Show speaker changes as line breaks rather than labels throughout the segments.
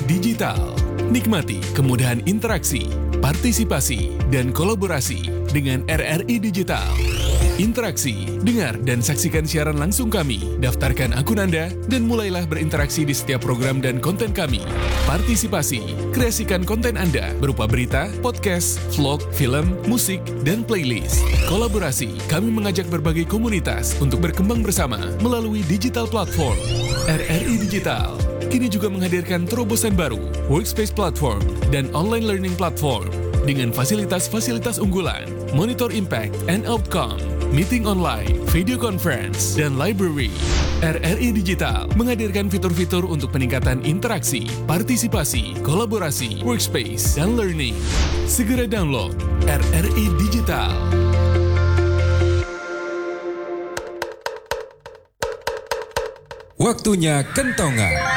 Digital. Nikmati kemudahan interaksi, partisipasi, dan kolaborasi dengan RRI Digital. Interaksi, dengar dan saksikan siaran langsung kami, daftarkan akun Anda, dan mulailah berinteraksi di setiap program dan konten kami. Partisipasi, kreasikan konten Anda berupa berita, podcast, vlog, film, musik, dan playlist. Kolaborasi, kami mengajak berbagai komunitas untuk berkembang bersama melalui digital platform. RRI Digital kini juga menghadirkan terobosan baru, workspace platform, dan online learning platform dengan fasilitas-fasilitas unggulan, monitor impact and outcome, meeting online, video conference, dan library. RRI Digital menghadirkan fitur-fitur untuk peningkatan interaksi, partisipasi, kolaborasi, workspace, dan learning. Segera download RRI Digital.
Waktunya kentongan.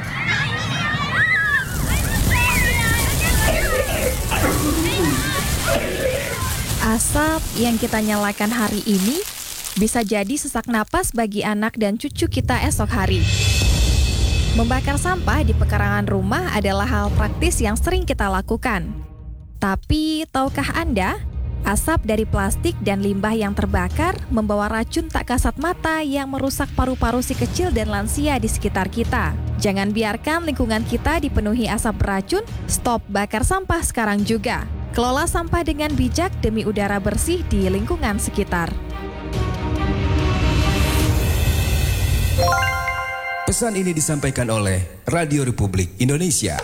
Asap yang kita nyalakan hari ini bisa jadi sesak napas bagi anak dan cucu kita esok hari. Membakar sampah di pekarangan rumah adalah hal praktis yang sering kita lakukan. Tapi, tahukah Anda, asap dari plastik dan limbah yang terbakar membawa racun tak kasat mata yang merusak paru-paru si kecil dan lansia di sekitar kita. Jangan biarkan lingkungan kita dipenuhi asap beracun, stop bakar sampah sekarang juga. Kelola sampah dengan bijak demi udara bersih di lingkungan sekitar.
Pesan ini disampaikan oleh Radio Republik Indonesia.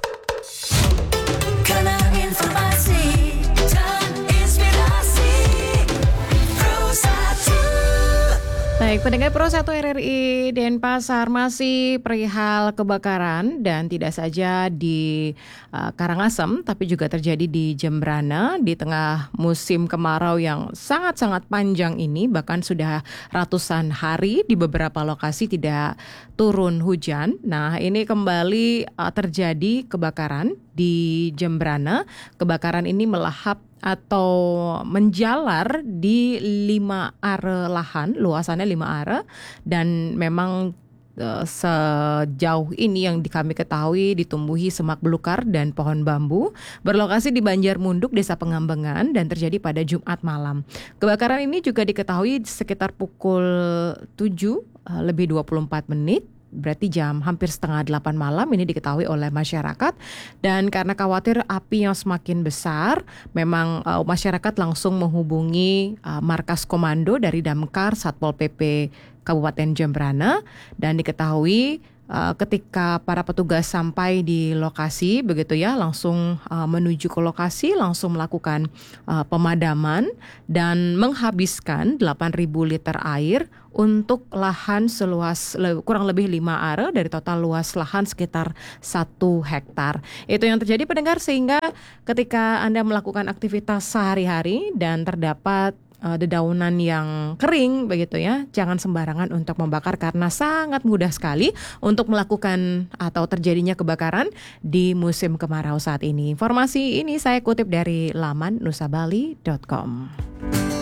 Karena informasi dan inspirasi Pro 1.
Baik, pendengar Pro 1 RRI Denpasar, masih perihal kebakaran dan tidak saja di Karangasem tapi juga terjadi di Jembrana di tengah musim kemarau yang sangat-sangat panjang ini, bahkan sudah ratusan hari di beberapa lokasi tidak turun hujan. Nah, ini kembali terjadi kebakaran di Jembrana. Kebakaran ini melahap atau menjalar di 5 are lahan, luasannya 5 are, dan memang sejauh ini yang kami ketahui ditumbuhi semak belukar dan pohon bambu, berlokasi di Banjarmunduk, Desa Pengambengan, dan terjadi pada Jumat malam. Kebakaran ini juga diketahui sekitar pukul 7 lebih 24 menit. Berarti hampir setengah 8 malam ini diketahui oleh masyarakat, dan karena khawatir api yang semakin besar, memang masyarakat langsung menghubungi markas komando dari Damkar Satpol PP Kabupaten Jembrana, dan diketahui ketika para petugas sampai di lokasi begitu ya, langsung menuju ke lokasi, langsung melakukan pemadaman dan menghabiskan 8.000 liter air untuk lahan seluas kurang lebih 5 are dari total luas lahan sekitar 1 hektar. Itu yang terjadi, pendengar, sehingga ketika Anda melakukan aktivitas sehari-hari dan terdapat dedaunan yang kering begitu ya, jangan sembarangan untuk membakar karena sangat mudah sekali untuk melakukan atau terjadinya kebakaran di musim kemarau saat ini. Informasi ini saya kutip dari laman nusabali.com.